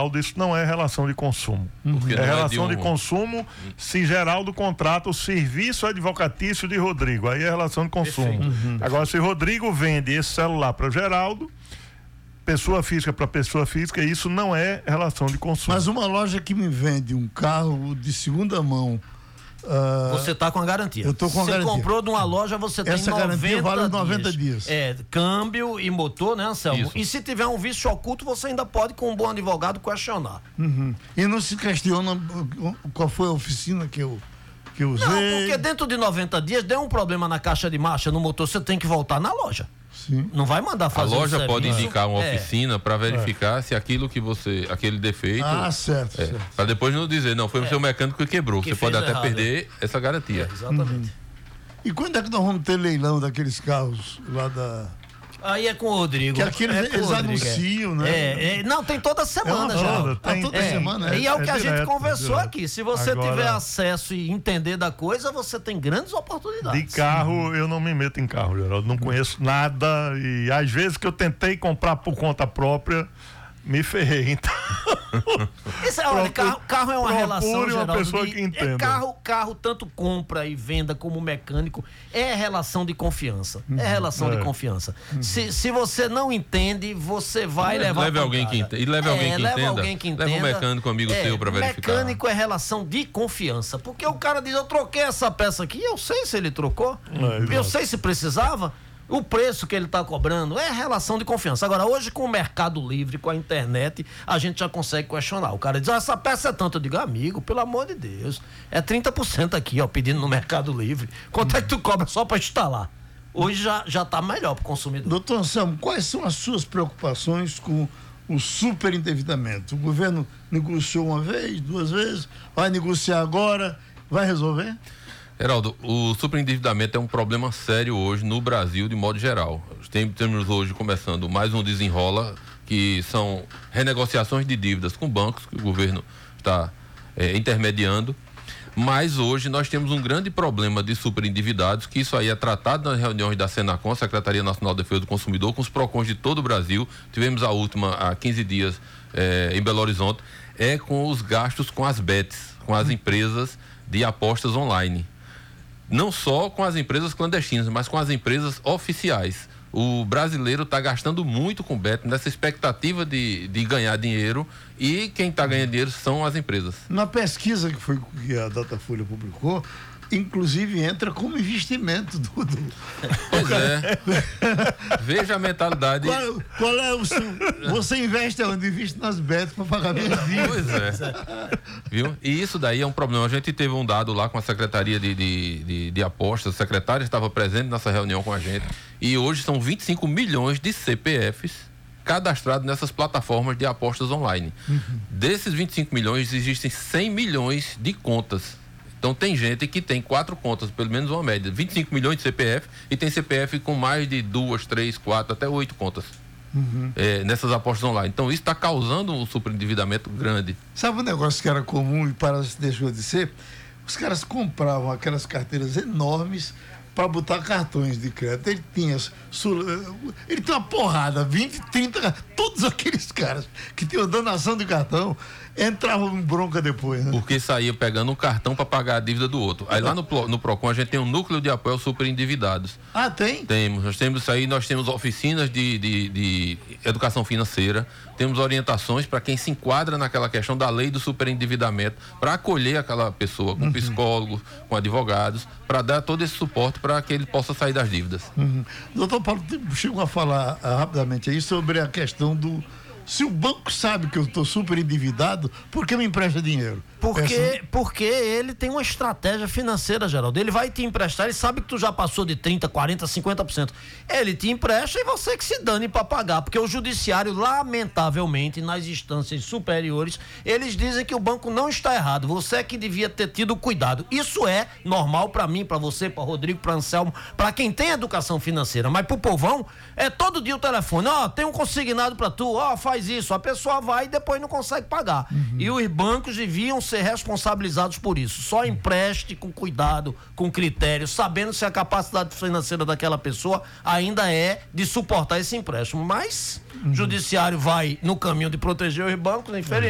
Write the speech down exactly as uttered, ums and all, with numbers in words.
Geraldo, isso não é relação de consumo. Uhum. É relação é de, um... de consumo uhum. se Geraldo contrata o serviço advocatício de Rodrigo, aí é relação de consumo. Uhum. Agora, se Rodrigo vende esse celular para Geraldo, pessoa física para pessoa física, isso não é relação de consumo. Mas uma loja que me vende um carro de segunda mão, Uh, você está com a garantia. Eu tô com a você garantia. comprou de uma loja, você tem Essa noventa garantia vale noventa dias. É, câmbio e motor, né, Anselmo? Isso. E se tiver um vício oculto, você ainda pode, com um bom advogado, questionar. Uhum. E não se questiona qual foi a oficina que eu, que eu usei. Não, porque dentro de noventa dias, deu um problema na caixa de marcha, no motor, você tem que voltar na loja. Sim. Não vai mandar fazer a loja um pode serviço. indicar uma é. oficina para verificar é. se aquilo que você, aquele defeito, ah, certo, é, certo. para depois não dizer, não, foi o é. seu mecânico que quebrou, que você pode até errado. perder essa garantia. É, exatamente. Uhum. E quando é que nós vamos ter leilão daqueles carros lá da... Aí é com o Rodrigo. Que aqueles é eles Rodrigo, anunciam, né? É, é, não, tem toda semana é já. Roda, tem, ah, toda é, semana. É, e é, é o que a direto, gente conversou direto. aqui. Se você Agora, tiver acesso e entender da coisa, você tem grandes oportunidades. De carro, eu não me meto em carro, Geraldo. Não conheço nada e às vezes que eu tentei comprar por conta própria, me ferrei. Então... Esse, olha, Procure, carro, carro é uma relação, uma Geraldo, pessoa de, que entenda. É carro, carro, tanto compra e venda como mecânico, é relação de confiança. Uhum. É relação é. de confiança. Uhum. Se, se você não entende, você vai leve, levar leve alguém que entenda. E leve é, alguém que leva entenda. Alguém que entenda. Leva um mecânico amigo é, seu para verificar. Mecânico é relação de confiança. Porque o cara diz, eu troquei essa peça aqui, eu sei se ele trocou, é, eu sei se precisava. O preço que ele está cobrando é relação de confiança. Agora, hoje com o Mercado Livre, com a internet, a gente já consegue questionar. O cara diz, ah, essa peça é tanto. Eu digo, amigo, pelo amor de Deus, é trinta por cento aqui, ó, pedindo no Mercado Livre. Quanto é que tu cobra só para instalar? Hoje já, já tá melhor para o consumidor. Doutor Anselmo, quais são as suas preocupações com o superendividamento? O governo negociou uma vez, duas vezes, vai negociar agora, vai resolver? Geraldo, o superendividamento é um problema sério hoje no Brasil de modo geral. Temos hoje começando mais um desenrola, que são renegociações de dívidas com bancos, que o governo está é, intermediando, mas hoje nós temos um grande problema de superendividados, que isso aí é tratado nas reuniões da Senacom, Secretaria Nacional de Defesa do Consumidor, com os PROCONs de todo o Brasil. Tivemos a última há quinze dias é, em Belo Horizonte, é com os gastos com as bets, com as empresas de apostas online. Não só com as empresas clandestinas, mas com as empresas oficiais. O brasileiro está gastando muito com bet, nessa expectativa de, de ganhar dinheiro, e quem está ganhando dinheiro são as empresas. Na pesquisa que foi que a Datafolha publicou, inclusive entra como investimento do... do... Pois é. Veja a mentalidade. Qual, qual é o seu... Você investe onde? Investe nas bets para pagar minhas dívidas. Pois é. Viu? E isso daí é um problema. A gente teve um dado lá com a Secretaria de, de, de, de Apostas, o secretário estava presente nessa reunião com a gente, e hoje são vinte e cinco milhões de C P Fs cadastrados nessas plataformas de apostas online. Uhum. Desses vinte e cinco milhões, existem cem milhões de contas. Então tem gente que tem quatro contas, pelo menos uma média, vinte e cinco milhões de C P F, e tem C P F com mais de duas, três, quatro, até oito contas uhum. é, nessas apostas online. Então isso está causando um superendividamento grande. Sabe um negócio que era comum e para deixou de ser? Os caras compravam aquelas carteiras enormes para botar cartões de crédito. Ele tinha ele tinha uma porrada, vinte, trinta, todos aqueles caras que tinham danação de cartão entravam em bronca depois, né? Porque saía pegando um cartão para pagar a dívida do outro. Aí lá no, no PROCON a gente tem um núcleo de apoio aos superendividados. Ah, tem? Temos, nós temos isso aí, nós temos oficinas de, de, de educação financeira, temos orientações para quem se enquadra naquela questão da lei do superendividamento, para acolher aquela pessoa com uhum. psicólogos, com advogados, para dar todo esse suporte para que ele possa sair das dívidas. Uhum. Doutor Paulo, chegou a falar uh, rapidamente aí sobre a questão do... Se o banco sabe que eu estou super endividado, por que me empresta dinheiro? Porque, Essa... porque ele tem uma estratégia financeira, Geraldo. Ele vai te emprestar, ele sabe que tu já passou de trinta, quarenta, cinquenta por cento. Ele te empresta e você que se dane para pagar. Porque o judiciário, lamentavelmente, nas instâncias superiores, eles dizem que o banco não está errado. Você é que devia ter tido cuidado. Isso é normal para mim, para você, para Rodrigo, para Anselmo, para quem tem educação financeira. Mas pro povão, é todo dia o telefone. Ó, oh, tem um consignado para tu, ó, oh, faz isso. A pessoa vai e depois não consegue pagar. Uhum. E os bancos deviam ser responsabilizados por isso. Só empreste com cuidado, com critério, sabendo se a capacidade financeira daquela pessoa ainda é de suportar esse empréstimo. Mas uhum. o judiciário vai no caminho de proteger os bancos, infelizmente.